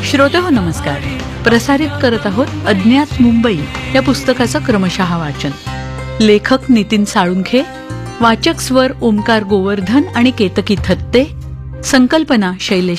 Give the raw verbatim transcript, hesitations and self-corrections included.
श्रोतेहो नमस्कार. प्रसारित करत आहोत अज्ञात मुंबई या पुस्तकाचं क्रमशः वाचन. लेखक नितीन साळुंखे, वाचक स्वर ओमकार गोवर्धन आणि केतकी थत्ते, संकल्पना शैलेश